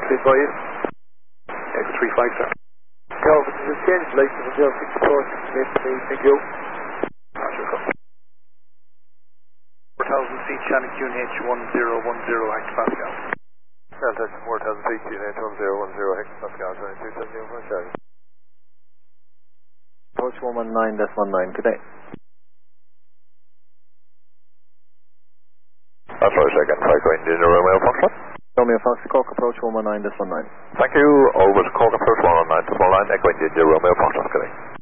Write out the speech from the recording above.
advise. X35, sir. Calvin, just change the license of 064 thank you. Roger, copy. 4000 feet, Shannon QNH 1010 hectopascal. Delta 4000 feet, QNH 1010 hectopascal, 2270 for Charlie. Approach 119.19, good day. That's right, second, Franco Indian Romeo Foxtrot. Romeo Fox, Cork approach 119.19. Thank you, always Cork approach 119.19, Echo Indian Romeo Foxtrot, good day.